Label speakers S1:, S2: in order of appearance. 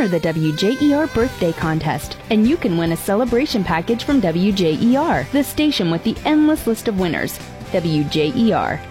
S1: enter the WJER Birthday Contest, and you can win a celebration package from WJER, the station with the endless list of winners. WJER,